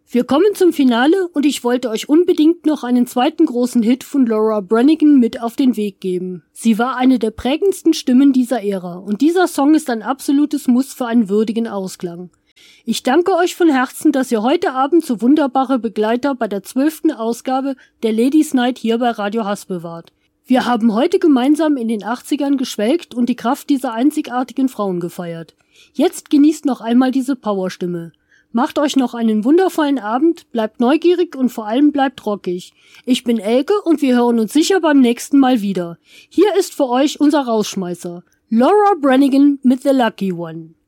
Wir kommen zum Finale und ich wollte euch unbedingt noch einen zweiten großen Hit von Laura Branigan mit auf den Weg geben. Sie war eine der prägendsten Stimmen dieser Ära und dieser Song ist ein absolutes Muss für einen würdigen Ausklang. Ich danke euch von Herzen, dass ihr heute Abend so wunderbare Begleiter bei der 12. Ausgabe der Ladies Night hier bei Radio Haspel wart. Wir haben heute gemeinsam in den 80ern geschwelgt und die Kraft dieser einzigartigen Frauen gefeiert. Jetzt genießt noch einmal diese Powerstimme. Macht euch noch einen wundervollen Abend, bleibt neugierig und vor allem bleibt rockig. Ich bin Elke und wir hören uns sicher beim nächsten Mal wieder. Hier ist für euch unser Rausschmeißer. Laura Branigan mit The Lucky One.